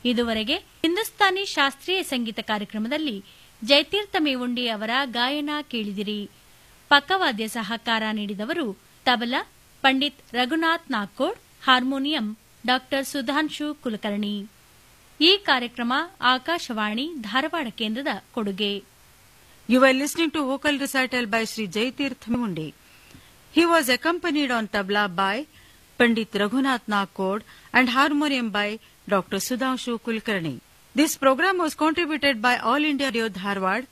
ಇದುವರೆಗೆ ಹಿಂದೂಸ್ತಾನಿ ಶಾಸ್ತ್ರೀಯ ಸಂಗೀತ ಕಾರ್ಯಕ್ರಮದಲ್ಲಿ ಜಯತೀರ್ಥ ಮೇವುಂಡಿ ಅವರ ಗಾಯನ ಕೇಳಿದಿರಿ. ಪಕ್ಕವಾದ್ಯ ಸಹಕಾರ ನೀಡಿದವರು ತಬಲಾ ಪಂಡಿತ್ ರಘುನಾಥ್ ನಾಕೋಡ್, ಹಾರ್ಮೋನಿಯಂ ಡಾ ಸುಧಾಂಶು ಕುಲಕರ್ಣಿ. ಈ ಕಾರ್ಯಕ್ರಮ ಆಕಾಶವಾಣಿ ಧಾರವಾಡ ಕೇಂದ್ರದ ಕೊಡುಗೆ. You were listening to vocal recital by Sri Jaitirth Mevundi. He was accompanied on tabla by Pandit Raghunath Nakod and harmonium by Dr. Sudhanshu Kulkarni. This program was contributed by All India Radio Dharwad